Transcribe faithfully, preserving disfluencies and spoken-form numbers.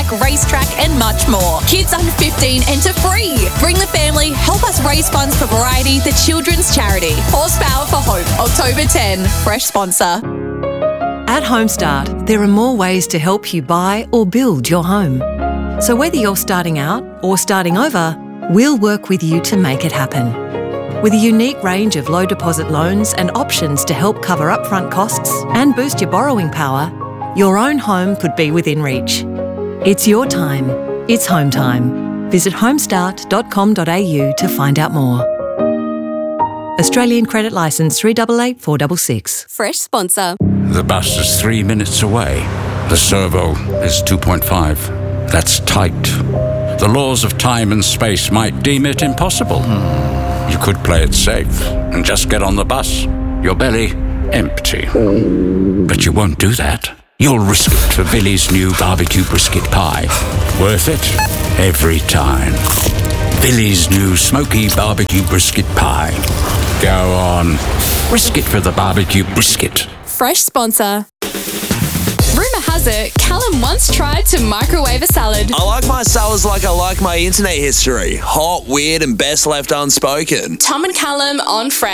bike, racetrack and much more. Kids under fifteen enter free. Bring the family, help us raise funds for Variety, the children's charity. Horsepower for Hope, October tenth. Fresh sponsor. At Homestart, there are more ways to help you buy or build your home. So whether you're starting out or starting over, we'll work with you to make it happen. With a unique range of low deposit loans and options to help cover upfront costs and boost your borrowing power, your own home could be within reach. It's your time. It's home time. Visit homestart dot com dot a u to find out more. Australian Credit Licence three eight eight four six six. Fresh sponsor. The bus is three minutes away. The servo is two point five. That's tight. The laws of time and space might deem it impossible. You could play it safe and just get on the bus. Your belly empty. But you won't do that. You'll risk it for Billy's new barbecue brisket pie. Worth it every time. Billy's new smoky barbecue brisket pie. Go on. Risk it for the barbecue brisket. Fresh sponsor. Rumour has it, Callum once tried to microwave a salad. I like my salads like I like my internet history. Hot, weird, and best left unspoken. Tom and Callum on Fresh.